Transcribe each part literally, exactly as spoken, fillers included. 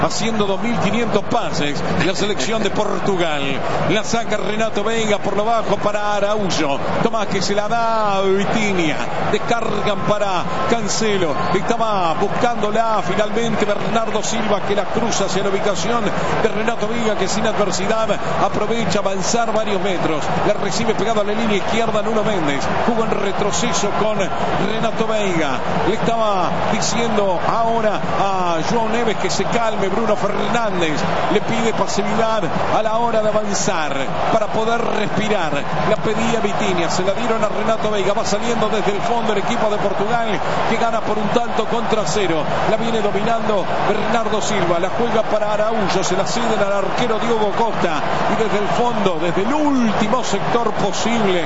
haciendo dos mil quinientos pases, la selección de Portugal. La saca Renato Veiga por lo bajo para Araújo. Tomás que se la da a Vitinha. Descargan para Cancelo. Estaba buscándola finalmente Bernardo Silva, que la cruza hacia la ubicación de Renato Veiga, que sin adversidad aprovecha avanzar varios metros. La recibe pegado a la línea izquierda Nuno Méndez. Jugó en retroceso con Renato Veiga. Le estaba diciendo ahora a João Neves que se calme. Bruno Fernández le pide pasividad a la hora de avanzar para poder respirar. La pedía Vitinha, se la dieron a Renato Veiga. Va saliendo desde el fondo el equipo de Portugal, que gana por un tanto contra cero. La viene dominando Bernardo Silva. La juega para Araújo, se la ceden al arquero Diogo Costa, y desde el fondo, desde el último sector posible,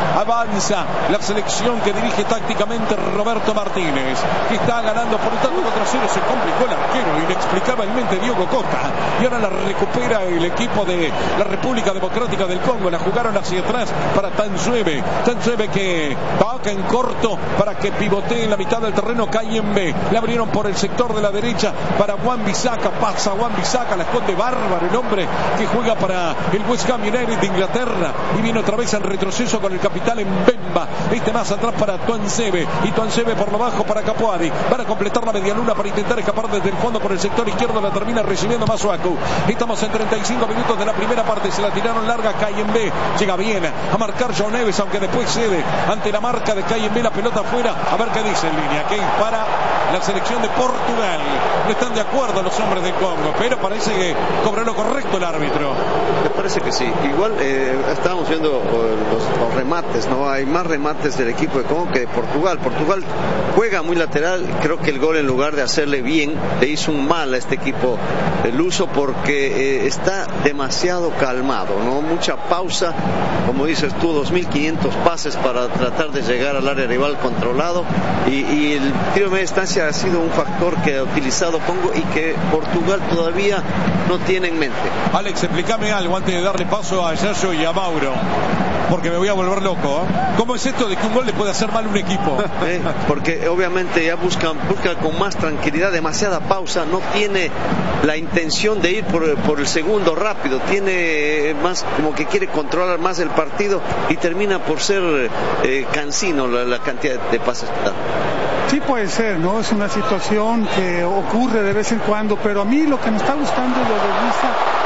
avanza la selección que dirige tácticamente Roberto Martínez, que está ganando por un tanto contra cero. Se complicó el arquero, inexplicablemente Diogo Costa, y ahora la recupera el equipo de la República Democrática del Congo. La jugaron hacia atrás para Tansueve. Tansueve que toca en corto para que pivotee en la mitad del terreno. Kayembe, le abrieron por el sector de la derecha para Wan-Bissaka. Pasa Wan-Bissaka, la esconde bárbaro el hombre que juega para el West Ham United de Inglaterra, y viene otra vez en retroceso con el capitán Mbemba. Este más atrás para Tuanzebe, y Tuanzebe por lo bajo para Capuadi. Van a completar la medialuna para intentar escapar desde el fondo por el sector izquierdo. La termina recibiendo Masuaku. Estamos en treinta y cinco minutos de la primera parte. Se la tiraron larga. Kayembe llega bien a marcar João Neves, aunque después cede ante la marca de Kayembe. La pelota afuera. A ver qué dice en línea. Que para la selección de Portugal. No están de acuerdo los hombres del Congo, pero parece que cobró lo correcto el árbitro. Me parece que sí. Igual eh, estábamos viendo uh, los, los remates, ¿no? Hay más remates del equipo de Congo que de Portugal. Portugal juega muy lateral. Creo que el gol, en lugar de hacerle bien, le hizo un mal a este equipo el uso, porque eh, está demasiado calmado, ¿no? Mucha pausa, como dices tú, dos mil quinientos pases para tratar de llegar al área rival controlado, y, y el tiro de media distancia ha sido un factor que ha utilizado Congo y que Portugal todavía no tiene en mente. Alex, explícame algo antes de darle paso a Yayo y a Mauro, porque me voy a volver loco, ¿eh? ¿Cómo es esto de que un gol le puede hacer mal a un equipo? Eh, porque obviamente ya buscan, busca con más tranquilidad, demasiada pausa, no tiene la intención de ir por, por el segundo rápido, tiene más como que quiere controlar más el partido, y termina por ser eh, cansino la, la cantidad de pases que da. Sí, puede ser, ¿no? Es una situación que ocurre de vez en cuando, pero a mí lo que me está gustando es lo de Luisa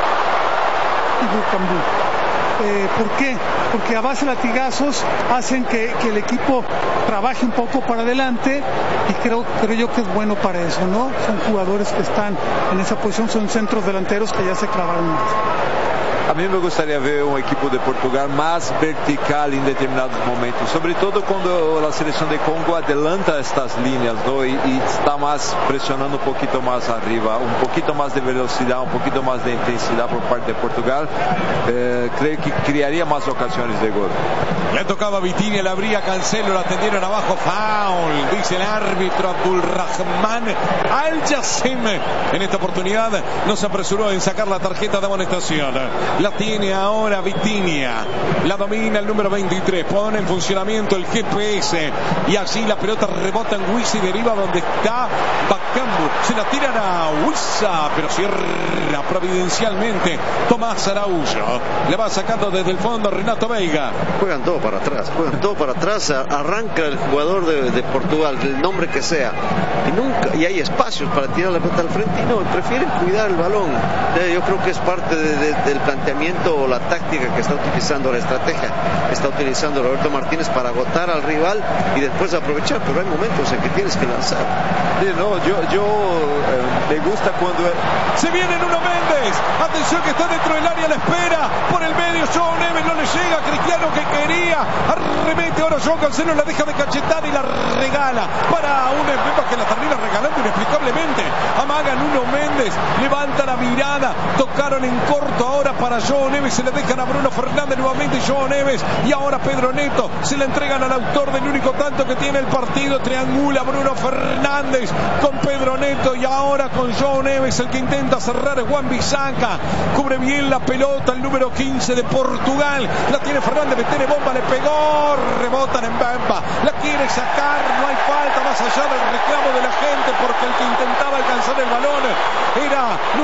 y Bucambú. Eh, ¿Por qué? Porque a base de latigazos hacen que, que el equipo trabaje un poco para adelante, y creo, creo yo que es bueno para eso, ¿no? Son jugadores que están en esa posición, son centros delanteros que ya se clavaron más. A mí me gustaría ver un equipo de Portugal más vertical en determinados momentos, sobre todo cuando la selección de Congo adelanta estas líneas, ¿no? y, y está más presionando un poquito más arriba, un poquito más de velocidad, un poquito más de intensidad por parte de Portugal. Eh, creo que crearía más ocasiones de gol. Le tocaba a Vitinha, la abría Cancelo, la tendieron abajo, foul, dice el árbitro Abdulrahman Al-Jassim. En esta oportunidad no se apresuró en sacar la tarjeta de amonestación. La tiene ahora Vitinha, la domina el número veintitrés, pone en funcionamiento el G P S, y así la pelota rebota en Wissa y deriva donde está Bakambu. Se la tiran a Wissa, pero cierra providencialmente Tomás Araújo. Le va sacando desde el fondo Renato Veiga. Juegan todo para atrás, juegan todo para atrás, arranca el jugador de, de Portugal, el nombre que sea, y nunca, y hay espacios para tirar la pelota al frente, y no, prefieren cuidar el balón. Yo creo que es parte de, de, del planteamiento o la táctica que está utilizando, la estrategia que está utilizando Roberto Martínez para agotar al rival y después aprovechar, pero hay momentos en que tienes que lanzar. Sí, no, yo, yo eh, me gusta cuando... Se viene Nuno Méndez, atención que está dentro del área, la espera, por el medio João Neves, no le llega, Cristiano que quería, arremete ahora João Cancelo, la deja de cachetar y la regala para un Mbemba que la termina regalando inexplicablemente. Amaga Nuno Méndez, levanta la mirada, tocaron en corto ahora para João Neves, se le dejan a Bruno Fernández, nuevamente João Neves, y ahora Pedro Neto, se le entregan al autor del único tanto que tiene el partido, triangula Bruno Fernández con Pedro Neto, y ahora con João Neves, el que intenta cerrar es Wan-Bissaka, cubre bien la pelota el número quince de Portugal, la tiene Fernández, mete bomba, le pegó, rebotan en Mbemba, la quiere sacar, no hay falta más allá del reclamo de la gente, porque el que intentaba alcanzar el balón era